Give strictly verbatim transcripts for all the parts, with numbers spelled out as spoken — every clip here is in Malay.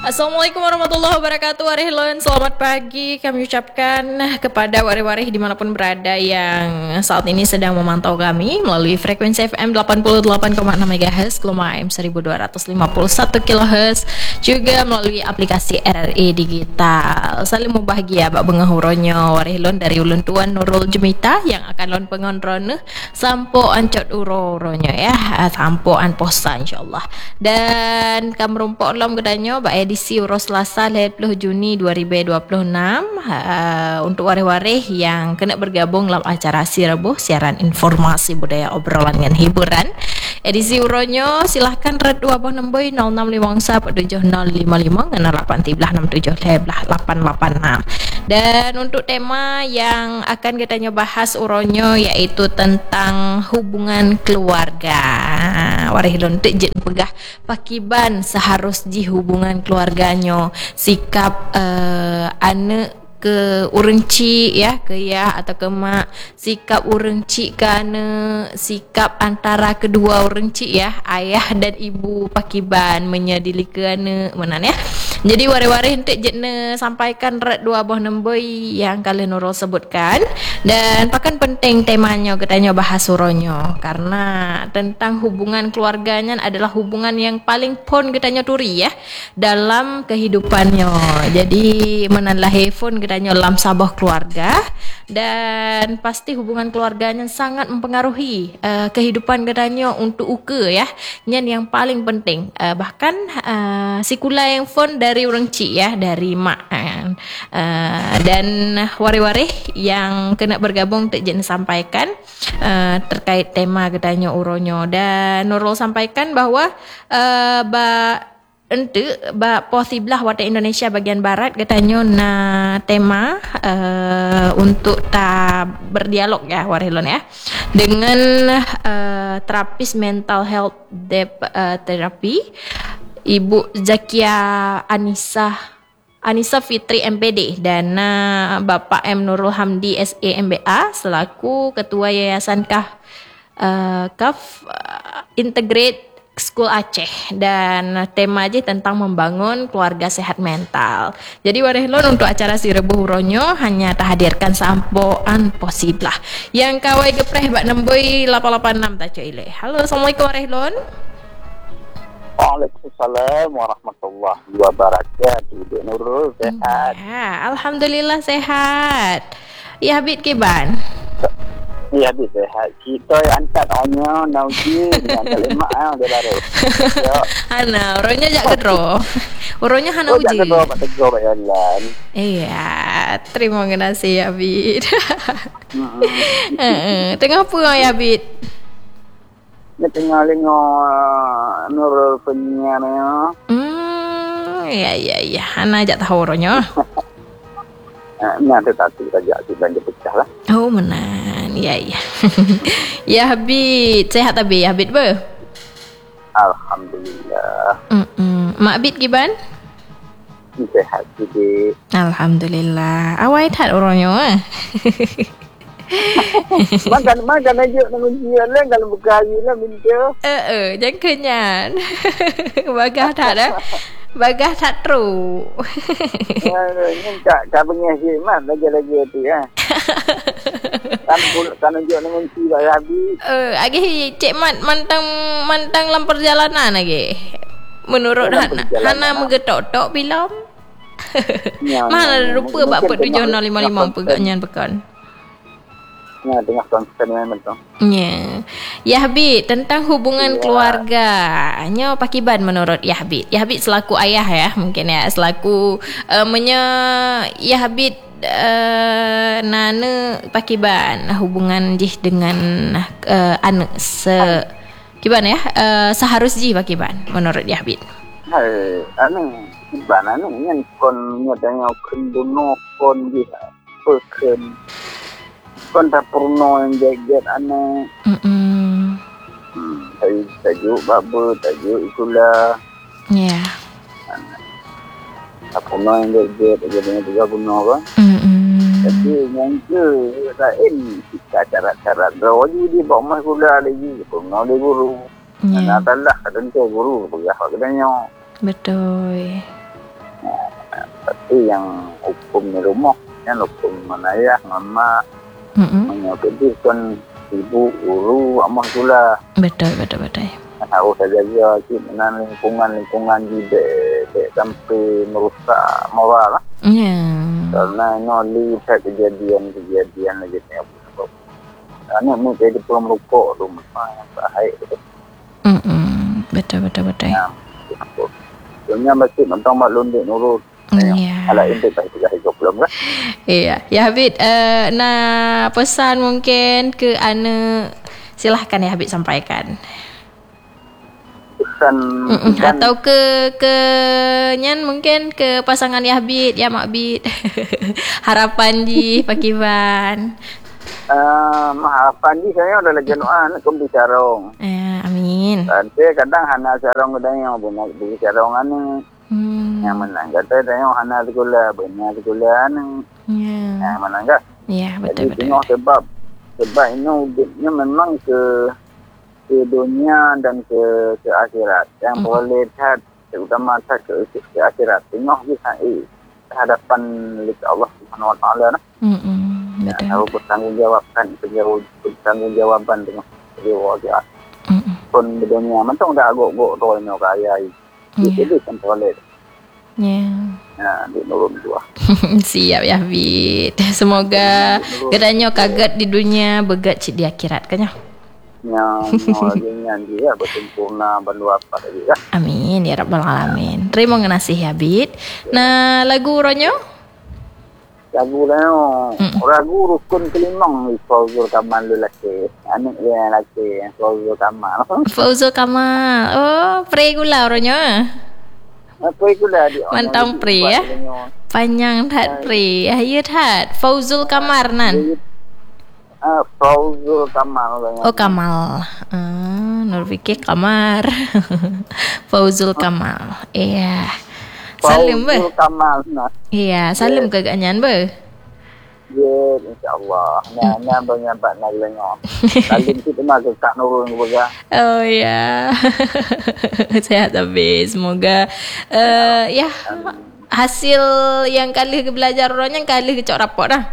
Assalamualaikum warahmatullahi wabarakatuh. Warahilun, selamat pagi kami ucapkan kepada warih-warih dimanapun berada yang saat ini sedang memantau kami melalui frekuensi F M delapan puluh delapan koma enam megahertz, gelombang A M seribu dua ratus lima puluh satu kilohertz, juga melalui aplikasi R R I Digital. Saling bahagia bak bengahuronyo warihilun dari ulun tuan Nurul Jumita yang akan lon pengonron sampo ancot uro-uronyo ya, sampo an posa insyaallah. Dan kamrumpok lom gedanyo bak edisi Uro Selasa dua puluh Juni dua ribu dua puluh enam uh, untuk warih-warih yang kena bergabung dalam acara Sirebuh, siaran informasi budaya obrolan dan hiburan. Edisi uronyo silahkan red dua buah nemboi nol enam lima empat tujuh nol lima lima ngana lapan tiblah enam tujuh leblah lapan lapan enam. Dan untuk tema yang akan kita bahas uronyo yaitu tentang hubungan keluarga. Warihilun tejit pegah pakiban seharus di hubungan keluarganyo, sikap uh, anak ke urang cik ya, ke ya atau ke mak, sikap urang cik ke anak, sikap antara kedua urang cik ya, ayah dan ibu pakiban menyadili ke anak menan ya. Jadi wari-wari hentik jetne sampaikan red dua buah nemboi yang kalian Nurul sebutkan, dan pakan penting temanya katanya bahas suronyo karena tentang hubungan keluarganya adalah hubungan yang paling pon katanya turi ya dalam kehidupannya. Jadi menanlah handphone katanya dalam sabah keluarga, dan pasti hubungan keluarganya sangat mempengaruhi uh, kehidupan katanya untuk uke ya. Nyan yang paling penting uh, bahkan uh, sikula yang phone dari orang cik ya, dari mak uh, dan wari-wari yang kena bergabung tak jen sampaikan uh, terkait tema katanya uronyo. Dan Nurul sampaikan bahwa uh, ba ente ba posiblah wata Indonesia bagian barat katanya na tema uh, untuk ta berdialog ya warihilun ya dengan uh, terapis mental health dep, uh, terapi Ibu Zakia Anissa Anissa Fitri M P D dan uh, Bapak M Nurul Hamdi S A M B A selaku Ketua Yayasan Kaf uh, Kaf uh, Integrate School Aceh, dan tema aja tentang membangun keluarga sehat mental. Jadi warihilun untuk acara Sirebuh uronyo hanya terhadirkan sampoan posiblah yang kawai gepreh bak nemboi lapan lapan enam taco ile. Halo, assalamualaikum warihilun. Waalaikumsalam warahmatullahi wabarakatuh. Dek Nurul sehat? Ya, alhamdulillah sehat. Ya Habib kiban. Ya Habib sehat. Kita yang angkat onyo nauji dengan kalimat ah dia baru. Yo. Ana, uronya jak kedro. Uronya hana Oh, uji. jak kedro pak tegur pak jalan. Iya, terima kasih ya Habib. Heeh, tengah apa ya Habib? Dia tengah dengar Nurul penyiarnya. Hmm, ya ya ya. Ana ajak tahu uronya. Ini ada satu saja si belanja pecah lah. Oh menan, ya ya. Ya Habib, sehat Habib, Habib ber? Alhamdulillah. Mm Mak Habib giban? Sehat juga. Alhamdulillah. Awai tat uronya ah. Makan makan aja dengan dia lah kalau buka hari lah minta. Eh eh, jangan kenyan. Bagah tak dah. Bagah tak tru. Ini tak tak pengisi mat lagi-lagi tu ya. Kan pula kan unjuk dengan si dah habis. Eh, agi cik mat mantang mantang dalam perjalanan lagi. Menurut Hana, Hana mengetok-tok bilam. Mana ada rupa bak pet tujuh nol lima lima pegangan pekan. Ya, tengah konsisten memang tu. Ya. Ya Habib, tentang hubungan ya. Keluarga. Nya pakiban menurut Ya Habib. Ya Habib selaku ayah ya, mungkin ya selaku uh, menye Ya Habib uh, nana pakiban hubungan jih dengan uh, anak se kiban ya, uh, seharus jih pakiban menurut Ya Habib. Hai, anu, kiban anu nyen kon nyatanya kendono kon jih peken. Kon tak pernah yang jaget anak. Mm. Hmm, saya tajuk baba, tajuk itulah. Ya. Yeah. Tak pernah yang jaget, jadinya juga guna kan. Mm. Tapi yang ke lain kita cara-cara rawaju di bawah kula lagi, pernah di guru. Yeah. Anak lah kadang tu guru, pegah kadangnya. Betul. Tapi yang hukum di rumah, yang hukum mana ayah, mama, Mm-mm. menyokong kan ibu, guru, amah pula. Betul, betul, betul. Harus jaga kita lingkungan-lingkungan di dek sampai merusak moral lah. Ya. Karena ini lihat kejadian-kejadian lagi ni apa. Ini mungkin jadi pemerokok tu, yang baik tu. Mm-mm. Betul, betul, betul. Ya, sebenarnya mesti mentang mak lundik nurut. Iya. Alah ini tak sudah hidup belum lah. Iya. Ya Habib, uh, nah pesan mungkin ke Ana, silahkan ya Habib sampaikan. Pesan, pesan atau ke ke nyan mungkin ke pasangan ya Habib, ya Mak Habib. Harapan di Pakivan. Uh, harapan di saya ada lagi doa nak kumpi sarong. Eh, amin. Nanti kadang hana sarong kadang yang benar di sarong ane. Hmm. Yang menang kata tengok hana sekolah, benar sekolah ni. Ya. Yang menang tak? Ya, betul, Jadi, betul. tengok sebab sebab ini hidupnya memang ke ke dunia dan ke ke akhirat. Yang hmm. boleh lihat terutama ke ke akhirat. Tengok kita eh hadapan lihat Allah Subhanahu Wa Taala nah. Hmm. Betul. Harus bertanggungjawabkan, bertanggungjawabkan dengan dia. Hmm. Pun di dunia macam dah agak-agak tu yang kaya. Jadi kan boleh. Ya. Ya, di nurun dua. Siap ya Habib. Semoga geranyo kaget di dunia, begat cik di akhirat kan ya. Ya, orangnya dia bersempurna bandu apa tadi ya. Amin ya rabbal alamin. Terima kasih ya Habib. Nah, lagu ronyo? Lagu ronyo. Lagu rukun kelimang Fauzul Kamal lelaki. Anak dia lelaki Fauzul Kamal. Fauzul Kamal. Oh, pre gula ronyo. Apa itu dah dia? Mantang pre ya. Panjang that pre. Ayo that. Fauzul Kamar nan. Ah, Fauzul Kamal. Oh, Kamal. Ah, Nur fikir Kamar. Fauzul Kamal. Iya. Salim be. Fauzul Kamal nah. Iya, salim ke ganyan be. Ya, insya-Allah. Nah, nah banyak pak nak lengok. Salim kita mah ke Kak Nurul juga. Oh ya. Sehat habis. Semoga uh, ya hasil yang kali ke belajar orangnya kali ke cok rapor dah.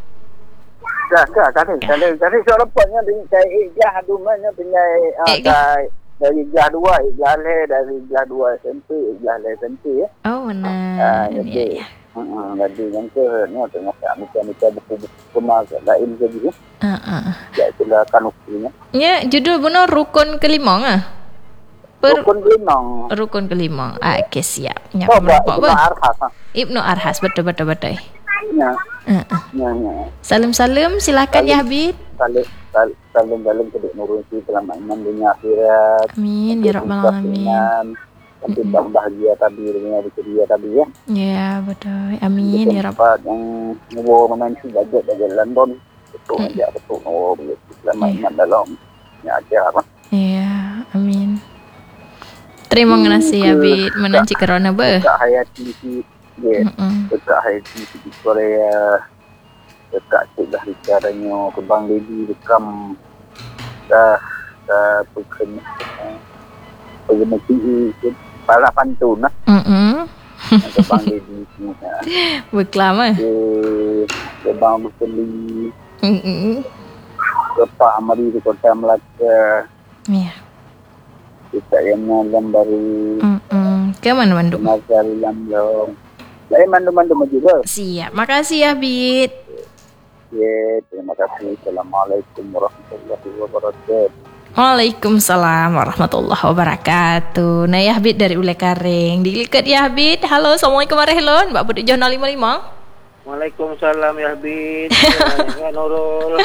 Dah, dah, tadi, tadi, tadi soal rapornya dengan saya ijah dumanya dengan uh, dari ijah dua, ijah le dari ijah dua S M P, ijah le S M P ya. Oh, benar. Uh, ya, ya. Hmm, jadi yang ke ni tengok kami kami buku-buku kemas lain ke gitu. Ha ah. Ya itulah kanukinya. Ya, judul benar rukun kelima ah. Per... Rukun kelima. Rukun kelima. Ah, okey siap. Nya oh, Ibnu Arhas. Ibnu Arhas betul betul betul. Ya. Ha ah. Ya, ya. Salam-salam silakan ya Habib. Salam salam ke Nurul si selamat iman dunia akhirat. Amin ya rabbal alamin. Tapi mm-hmm. bahagia tadi dengan dia tadi ya. Ya betul. Amin ya rabb. Yang nuwo main si budget dari London itu aja betul nuwo selamat iman dalam ya aja apa. Ya, amin. Terima kasih ya Habib menanci corona be. Dekat Hayati si ya. Dekat Hayati di Korea. Dekat sudah bicaranya ke Bang Dedi dekam dah dah bukan bagaimana sih para pantun lah. Hmm. Ke Bang Dedi ni. Berkelama. Ke Bang Bukeli. Hmm. Ke Pak Amari di Kota Melaka. Ya. Kita yang malam baru. Hmm. Ke mana Bandung? Mazal Lamlong. Lain mandu-mandu juga. Siap. Makasih ya Habib. Ya, terima kasih. Assalamualaikum warahmatullahi wabarakatuh. Waalaikumsalam warahmatullahi wabarakatuh. Nah ya Habib dari Ule Karing. Dilikat ya Habib. Halo, Assalamualaikum warahmatullahi wabarakatuh. Mbak Putih Jona lima lima. Waalaikumsalam ya Habib. Ya Nurul.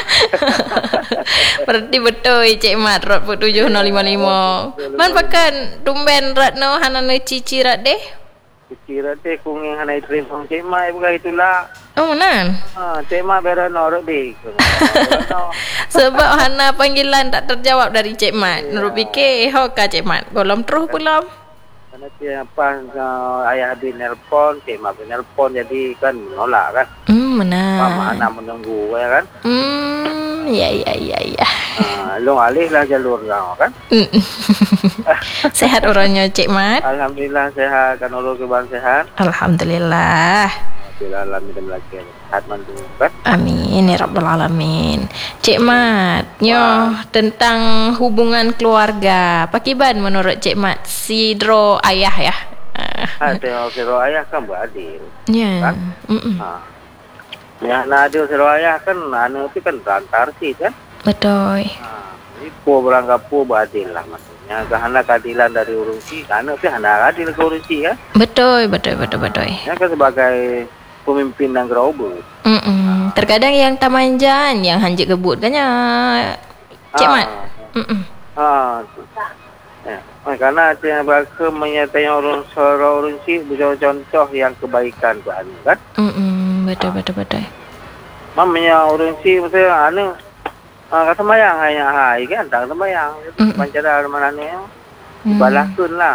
Berarti betul Cik Mat Rat Putih Jona lima lima. Man pakan tumben Ratno hanana cici rat deh. Cici rat deh kung yang hanai terima Cik Mat bukan itulah. Oh mana? Ha, Cik Mat berano rat deh. Sebab hana panggilan tak terjawab dari Cik Mat. Nurul fikir hoka Cik Mat. Golom terus pulang. Karena dia apa uh, ayah Habib nelpon, Cik Mat nelpon jadi kan menolak kan. Hmm, benar. Mama anak menunggu ya kan. Hmm, Ya, ya, ya, ya. Ha, long alih lah jalur kau kan. Mm. Sehat orangnya Cik Mat. Alhamdulillah sehat, kan orang keban sehat. Alhamdulillah. Alhamdulillah alamin dan lagi sehat mandu kan. Amin ya rabbal alamin. Cik Mat, nyo Ah. tentang hubungan keluarga. Pakiban menurut Cik Mat si dro ayah ya. Ha, tengok sero ayah kan beradil. Ya. Mm-mm. Ha. Ya, nak adil sero ayah kan, anak tu kan rantar sih kan. Betul. Ha. Jadi po berangkap po beradil lah maksudnya. Kerana keadilan dari urusi, anak tu hendak adil ke urusi kan. Betul, betul, betul, betul. Ya kan sebagai pemimpin dan gerobak. Mm-mm. Terkadang yang tamanjan, yang hanjik kebut kan ya, Cik Mat. Mm-mm. Ha. Ya. Karena dia beraka menyertai orang seorang orang sih contoh yang kebaikan ke anak kan. Mm-mm. Betul, betul, betul. Mamanya orang sih maksudnya anak uh, kata mayang hanya hai kan tak kata mayang Mm-mm. pancara mana ni Mm. balakun lah.